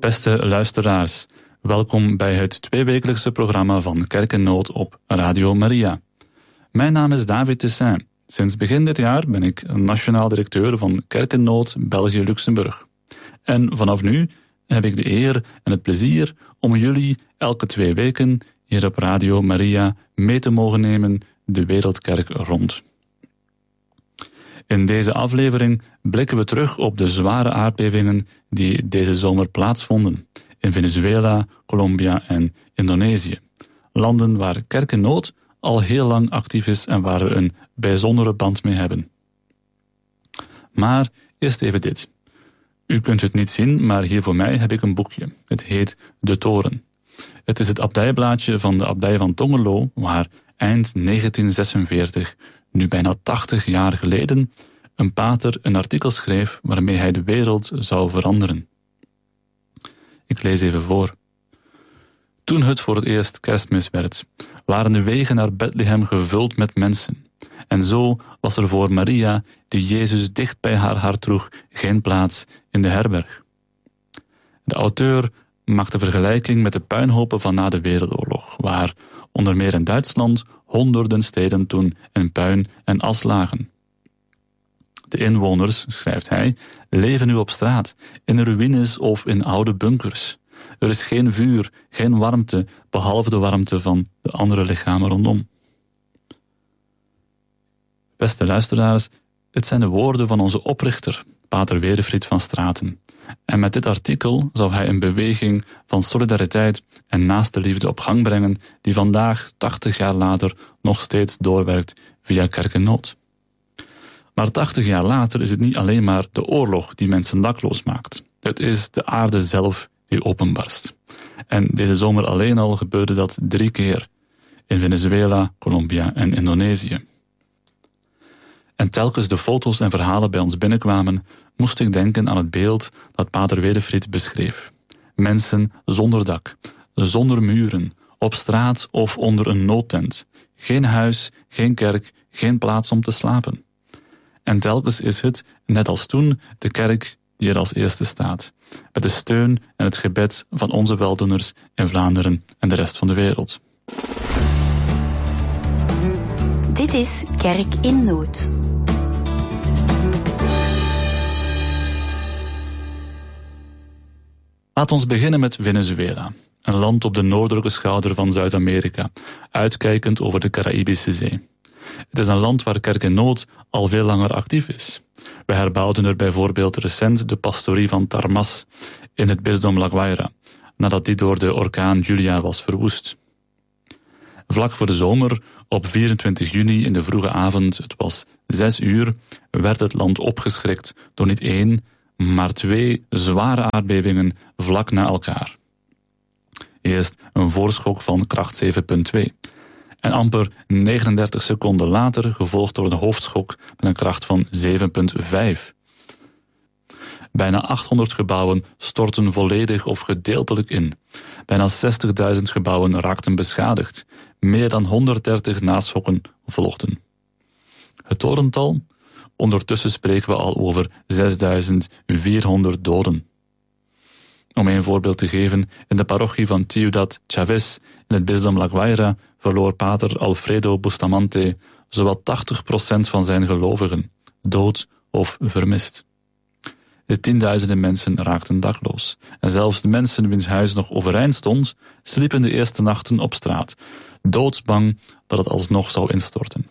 Beste luisteraars, welkom bij het tweewekelijkse programma van Kerk in Nood op Radio Maria. Mijn naam is David Tessin. Sinds begin dit jaar ben ik nationaal directeur van Kerk in Nood België-Luxemburg. En vanaf nu heb ik de eer en het plezier om jullie elke 2 weken hier op Radio Maria mee te mogen nemen de Wereldkerk rond. In deze aflevering blikken we terug op de zware aardbevingen die deze zomer plaatsvonden in Venezuela, Colombia en Indonesië. Landen waar Kerk in Nood al heel lang actief is en waar we een bijzondere band mee hebben. Maar eerst even dit. U kunt het niet zien, maar hier voor mij heb ik een boekje. Het heet De Toren. Het is het abdijblaadje van de abdij van Tongerlo, waar eind 1946, nu bijna 80 jaar geleden, een pater een artikel schreef waarmee hij de wereld zou veranderen. Ik lees even voor. Toen het voor het eerst Kerstmis werd, waren de wegen naar Bethlehem gevuld met mensen. En zo was er voor Maria, die Jezus dicht bij haar hart droeg, geen plaats in de herberg. De auteur maakt de vergelijking met de puinhopen van na de Wereldoorlog, waar, onder meer in Duitsland, honderden steden toen in puin en as lagen. De inwoners, schrijft hij, leven nu op straat, in ruïnes of in oude bunkers. Er is geen vuur, geen warmte, behalve de warmte van de andere lichamen rondom. Beste luisteraars, het zijn de woorden van onze oprichter, pater Wedefried van Straten. En met dit artikel zou hij een beweging van solidariteit en naaste liefde op gang brengen, die vandaag, 80 jaar later, nog steeds doorwerkt via Kerk in Nood. Maar 80 jaar later is het niet alleen maar de oorlog die mensen dakloos maakt. Het is de aarde zelf die openbarst. En deze zomer alleen al gebeurde dat 3 keer. In Venezuela, Colombia en Indonesië. En telkens de foto's en verhalen bij ons binnenkwamen, moest ik denken aan het beeld dat pater Wedefried beschreef. Mensen zonder dak, zonder muren, op straat of onder een noodtent. Geen huis, geen kerk, geen plaats om te slapen. En telkens is het, net als toen, de kerk die er als eerste staat. Met de steun en het gebed van onze weldoeners in Vlaanderen en de rest van de wereld. Dit is Kerk in Nood. Laat ons beginnen met Venezuela. Een land op de noordelijke schouder van Zuid-Amerika, uitkijkend over de Caraïbische Zee. Het is een land waar Kerk in Nood al veel langer actief is. We herbouwden er bijvoorbeeld recent de pastorie van Tarmas in het bisdom La Guaira, nadat die door de orkaan Julia was verwoest. Vlak voor de zomer, op 24 juni in de vroege avond, het was 6 uur, werd het land opgeschrikt door niet 1, maar 2 zware aardbevingen vlak na elkaar. Eerst een voorschok van kracht 7,2. En amper 39 seconden later gevolgd door een hoofdschok met een kracht van 7,5. Bijna 800 gebouwen stortten volledig of gedeeltelijk in. Bijna 60.000 gebouwen raakten beschadigd. Meer dan 130 naschokken volgden. Het dodental? Ondertussen spreken we al over 6.400 doden. Om een voorbeeld te geven, in de parochie van Ciudad Chavez in het bisdom La Guaira verloor pater Alfredo Bustamante zowat 80% van zijn gelovigen, dood of vermist. De tienduizenden mensen raakten dakloos. En zelfs de mensen wiens huis nog overeind stond, sliepen de eerste nachten op straat, doodsbang dat het alsnog zou instorten.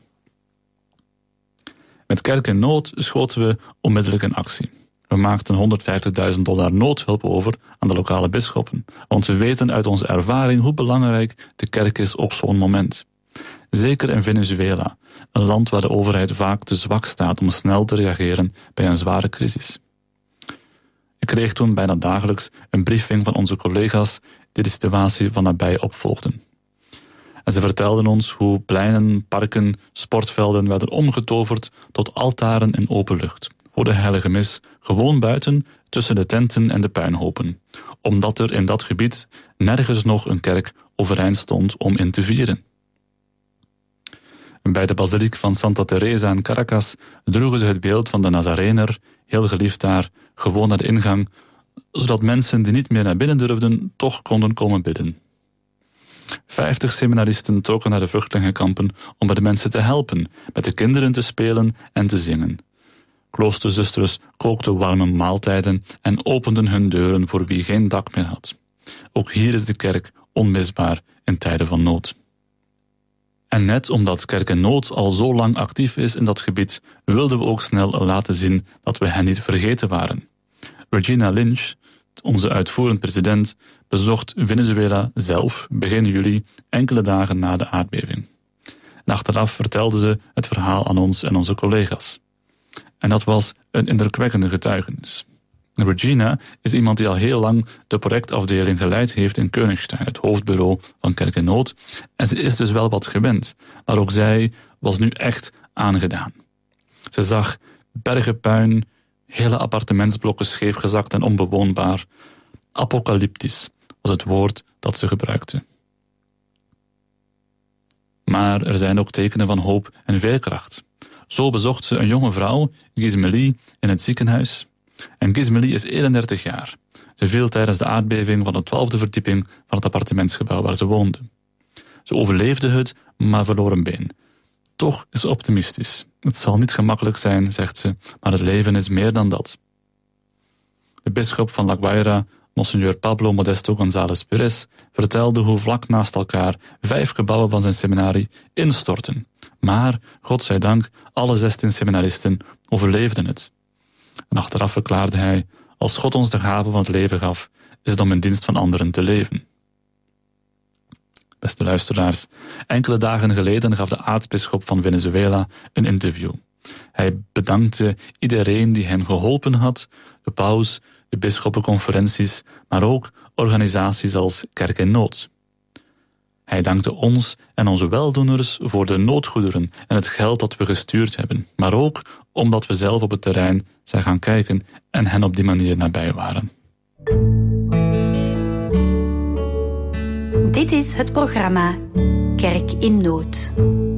Met Kerk in Nood schoten we onmiddellijk in actie. We maakten $150.000 noodhulp over aan de lokale bisschoppen, want we weten uit onze ervaring hoe belangrijk de kerk is op zo'n moment. Zeker in Venezuela, een land waar de overheid vaak te zwak staat om snel te reageren bij een zware crisis. Ik kreeg toen bijna dagelijks een briefing van onze collega's die de situatie van nabij opvolgden. En ze vertelden ons hoe pleinen, parken, sportvelden werden omgetoverd tot altaren in open lucht, voor de heilige mis, gewoon buiten, tussen de tenten en de puinhopen, omdat er in dat gebied nergens nog een kerk overeind stond om in te vieren. Bij de basiliek van Santa Teresa in Caracas droegen ze het beeld van de Nazarener, heel geliefd daar, gewoon naar de ingang, zodat mensen die niet meer naar binnen durfden, toch konden komen bidden. 50 seminaristen trokken naar de vluchtelingenkampen om bij de mensen te helpen, met de kinderen te spelen en te zingen. Kloosterzusters kookten warme maaltijden en openden hun deuren voor wie geen dak meer had. Ook hier is de kerk onmisbaar in tijden van nood. En net omdat Kerk in Nood al zo lang actief is in dat gebied, wilden we ook snel laten zien dat we hen niet vergeten waren. Regina Lynch, onze uitvoerend president, bezocht Venezuela zelf begin juli, enkele dagen na de aardbeving. En achteraf vertelde ze het verhaal aan ons en onze collega's. En dat was een indrukwekkende getuigenis. Regina is iemand die al heel lang de projectafdeling geleid heeft in Koningsstein, het hoofdbureau van Kerk in Nood. En ze is dus wel wat gewend, maar ook zij was nu echt aangedaan. Ze zag bergen puin, hele appartementsblokken scheefgezakt en onbewoonbaar. Apocalyptisch was het woord dat ze gebruikte. Maar er zijn ook tekenen van hoop en veerkracht. Zo bezocht ze een jonge vrouw, Gizmeli, in het ziekenhuis. En Gizmeli is 31 jaar. Ze viel tijdens de aardbeving van de 12e verdieping van het appartementsgebouw waar ze woonde. Ze overleefde het, maar verloor een been. Toch is ze optimistisch. Het zal niet gemakkelijk zijn, zegt ze, maar het leven is meer dan dat. De bisschop van La Guaira, Monsignor Pablo Modesto González Pérez, vertelde hoe vlak naast elkaar 5 gebouwen van zijn seminarie instortten. Maar, godzijdank, alle 16 seminaristen overleefden het. En achteraf verklaarde hij, als God ons de gave van het leven gaf, is het om in dienst van anderen te leven. Beste luisteraars, enkele dagen geleden gaf de aartsbisschop van Venezuela een interview. Hij bedankte iedereen die hem geholpen had, de paus, de bisschoppenconferenties, maar ook organisaties als Kerk in Nood. Hij dankte ons en onze weldoeners voor de noodgoederen en het geld dat we gestuurd hebben, maar ook omdat we zelf op het terrein zijn gaan kijken en hen op die manier nabij waren. Dit is het programma Kerk in Nood.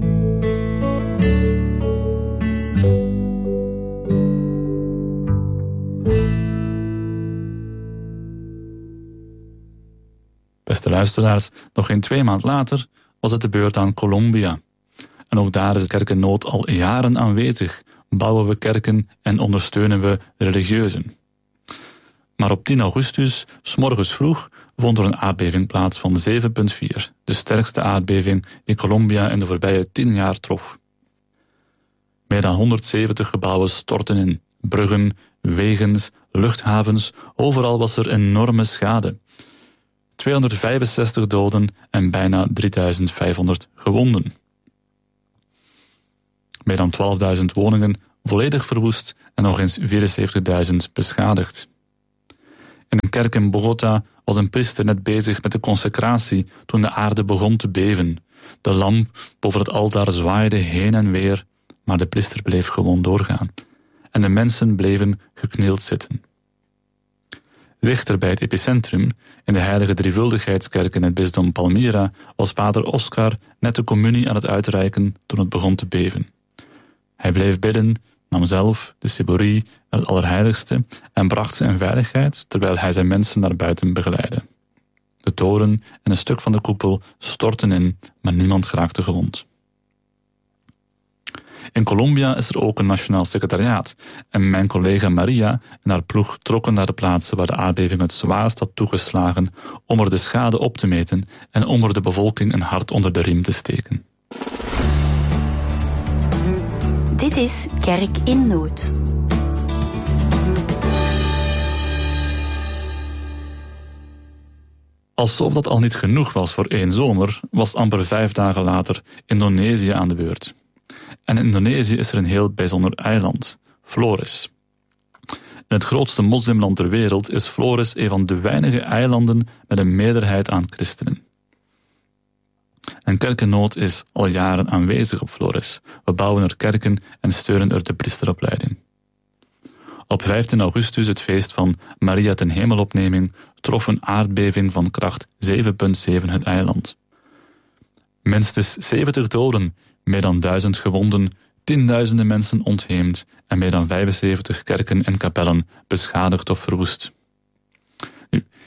Beste luisteraars, nog geen 2 maanden later was het de beurt aan Colombia. En ook daar is de Kerk in Nood al jaren aanwezig. Bouwen we kerken en ondersteunen we religieuzen. Maar op 10 augustus, 's morgens vroeg, vond er een aardbeving plaats van 7,4. De sterkste aardbeving die Colombia in de voorbije 10 jaar trof. Meer dan 170 gebouwen stortten in. Bruggen, wegens, luchthavens, overal was er enorme schade. 265 doden en bijna 3500 gewonden. Meer dan 12.000 woningen volledig verwoest en nog eens 74.000 beschadigd. In een kerk in Bogota was een priester net bezig met de consecratie toen de aarde begon te beven. De lamp boven het altaar zwaaide heen en weer, maar de priester bleef gewoon doorgaan. En de mensen bleven geknield zitten. Dichter bij het epicentrum, in de Heilige Drievuldigheidskerk in het bisdom Palmira, was pater Oscar net de communie aan het uitreiken toen het begon te beven. Hij bleef bidden, nam zelf de ciborie naar het Allerheiligste en bracht ze in veiligheid, terwijl hij zijn mensen naar buiten begeleidde. De toren en een stuk van de koepel stortten in, maar niemand geraakte gewond. In Colombia is er ook een nationaal secretariaat en mijn collega Maria en haar ploeg trokken naar de plaatsen waar de aardbeving het zwaarst had toegeslagen om er de schade op te meten en om er de bevolking een hart onder de riem te steken. Dit is Kerk in Nood. Alsof dat al niet genoeg was voor 1 zomer, was amper 5 dagen later Indonesië aan de beurt. En in Indonesië is er een heel bijzonder eiland, Flores. In het grootste moslimland ter wereld is Flores een van de weinige eilanden met een meerderheid aan christenen. En Kerk in Nood is al jaren aanwezig op Flores. We bouwen er kerken en steunen er de priesteropleiding. Op 15 augustus, het feest van Maria ten Hemelopneming, trof een aardbeving van kracht 7,7 het eiland. Minstens 70 doden, meer dan 1000 gewonden, 10.000 mensen ontheemd en meer dan 75 kerken en kapellen beschadigd of verwoest.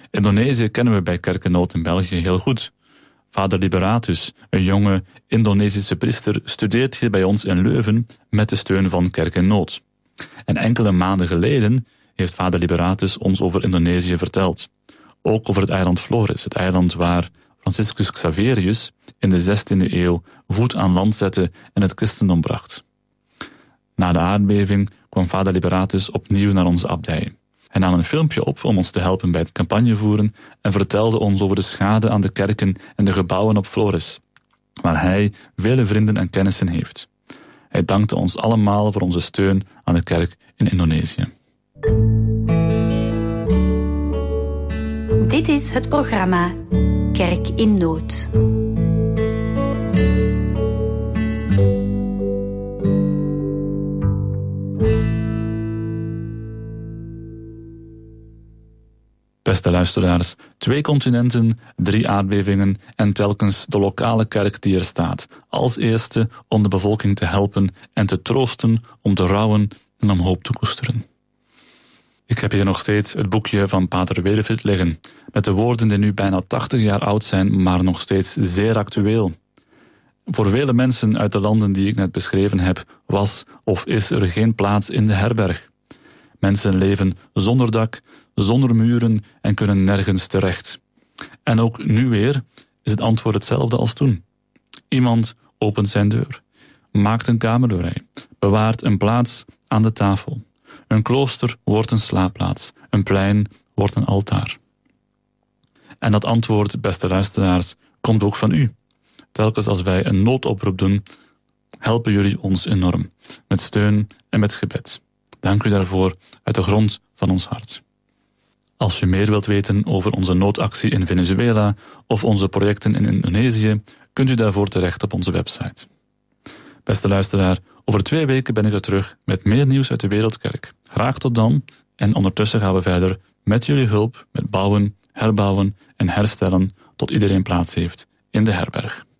Indonesië kennen we bij Kerk in Nood in België heel goed. Vader Liberatus, een jonge Indonesische priester, studeert hier bij ons in Leuven met de steun van Kerk in Nood. En enkele maanden geleden heeft Vader Liberatus ons over Indonesië verteld. Ook over het eiland Flores, het eiland waar Franciscus Xaverius in de 16e eeuw voet aan land zette en het christendom bracht. Na de aardbeving kwam Vader Liberatus opnieuw naar onze abdij. Hij nam een filmpje op om ons te helpen bij het campagnevoeren en vertelde ons over de schade aan de kerken en de gebouwen op Flores, waar hij vele vrienden en kennissen heeft. Hij dankte ons allemaal voor onze steun aan de kerk in Indonesië. Dit is het programma Kerk in Nood. Beste luisteraars, 2 continenten, 3 aardbevingen en telkens de lokale kerk die er staat. Als eerste om de bevolking te helpen en te troosten, om te rouwen en om hoop te koesteren. Ik heb hier nog steeds het boekje van Pater Werenfried liggen, met de woorden die nu bijna 80 jaar oud zijn, maar nog steeds zeer actueel. Voor vele mensen uit de landen die ik net beschreven heb, was of is er geen plaats in de herberg. Mensen leven zonder dak, zonder muren en kunnen nergens terecht. En ook nu weer is het antwoord hetzelfde als toen. Iemand opent zijn deur, maakt een kamer vrij, bewaart een plaats aan de tafel. Een klooster wordt een slaapplaats, een plein wordt een altaar. En dat antwoord, beste luisteraars, komt ook van u. Telkens als wij een noodoproep doen, helpen jullie ons enorm, met steun en met gebed. Dank u daarvoor uit de grond van ons hart. Als je meer wilt weten over onze noodactie in Venezuela of onze projecten in Indonesië, kunt u daarvoor terecht op onze website. Beste luisteraar, over 2 weken ben ik er terug met meer nieuws uit de Wereldkerk. Graag tot dan en ondertussen gaan we verder met jullie hulp met bouwen, herbouwen en herstellen tot iedereen plaats heeft in de herberg.